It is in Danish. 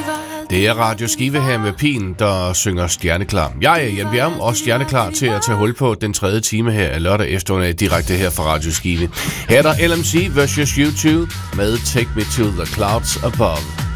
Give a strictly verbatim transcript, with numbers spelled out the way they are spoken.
Det er Radio Skive her med Pien, der synger Stjerneklar. Jeg er Jan Bjerg, og stjerneklar til at tage hul på den tredje time her af lørdag eftermiddag direkte her fra Radio Skive. Her er der L M C versus U to med Take Me to the Clouds Above.